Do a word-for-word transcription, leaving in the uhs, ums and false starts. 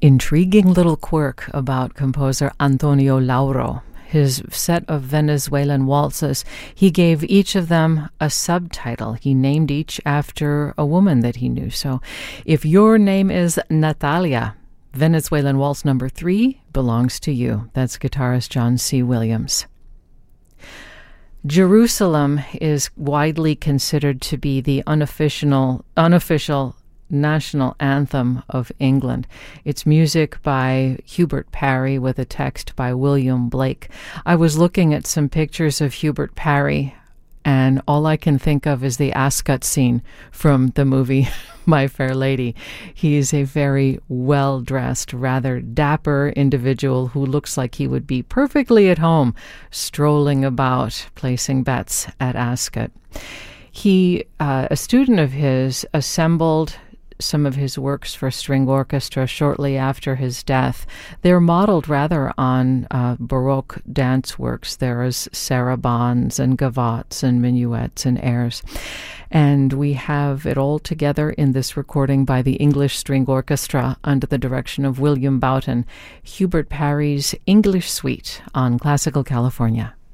intriguing little quirk about composer Antonio Lauro. His set of Venezuelan waltzes, he gave each of them a subtitle. He named each after a woman that he knew. So if your name is Natalia, Venezuelan Waltz number three belongs to you. That's guitarist John C. Williams. Jerusalem is widely considered to be the unofficial, unofficial national anthem of England. It's music by Hubert Parry with a text by William Blake. I was looking at some pictures of Hubert Parry, and all I can think of is the Ascot scene from the movie My Fair Lady. He is a very well-dressed, rather dapper individual who looks like he would be perfectly at home, strolling about, placing bets at Ascot. He, uh, a student of his, assembled some of his works for string orchestra shortly after his death. They're modeled rather on uh, Baroque dance works. There is sarabands and gavottes and minuets and airs. And we have it all together in this recording by the English String Orchestra under the direction of William Boughton, Hubert Parry's English Suite on Classical California.